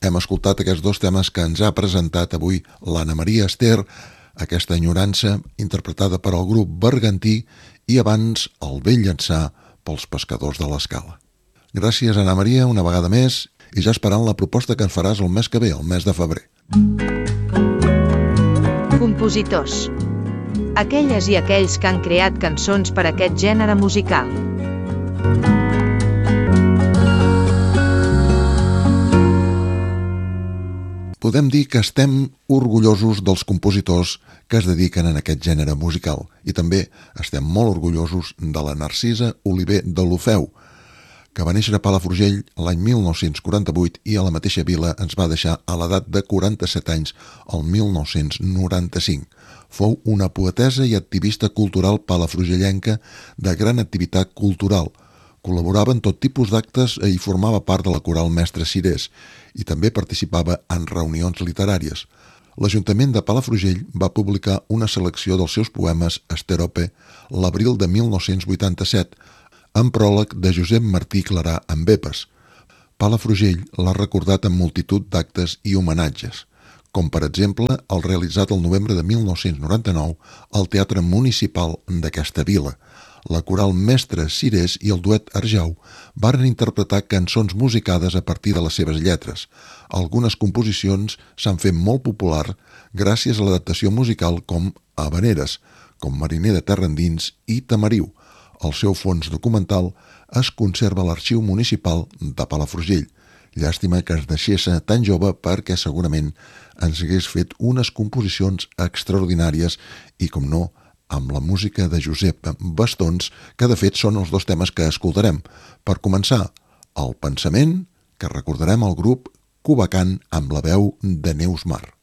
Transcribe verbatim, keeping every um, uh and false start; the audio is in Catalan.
hem escoltat aquests dos temes que ens ha presentat avui l'Anna Maria Ester, aquesta enyorança interpretada per al grup Bergantí i abans el Vell Llançà pels Pescadors de l'Escala. Gràcies, Anna Maria, una vegada més, i ja esperant la proposta que en faràs el mes que ve, el mes de febrer. Compositors. Aquelles i aquells que han creat cançons per a aquest gènere musical. Podem dir que estem orgullosos dels compositors que es dediquen en aquest gènere musical i també estem molt orgullosos de la Narcisa Oliver de l'Ofeu, que va néixer a Palafrugell l'any mil nou-cents quaranta-vuit i a la mateixa vila ens va deixar a l'edat de quaranta-set anys el mil nou-cents noranta-cinc. Fou una poetessa i activista cultural palafrugellenca de gran activitat cultural. Col·laborava en tot tipus d'actes i formava part de la coral Mestre Cirés i també participava en reunions literàries. L'Ajuntament de Palafrugell va publicar una selecció dels seus poemes Esterope l'abril de mil nou-cents vuitanta-set, amb pròleg de Josep Martí Clarà amb Epes. Palafrugell l'ha recordat en multitud d'actes i homenatges, com per exemple el realitzat el novembre de mil nou-cents noranta-nou al Teatre Municipal d'aquesta vila. La coral Mestre Cirés i el duet Arjau varen interpretar cançons musicades a partir de les seves lletres. Algunes composicions s'han fet molt popular gràcies a l'adaptació musical com Havaneres, com Mariner de Terra Endins i Tamariu. El seu fons documental es conserva a l'Arxiu Municipal de Palafrugell. Llàstima que es deixés tan jove perquè segurament ens hagués fet unes composicions extraordinàries i, com no, amb la música de Josep Bastons, que de fet són els dos temes que escoltarem. Per començar, El pensament, que recordarem el grup Cubacant amb la veu de Neus Mar.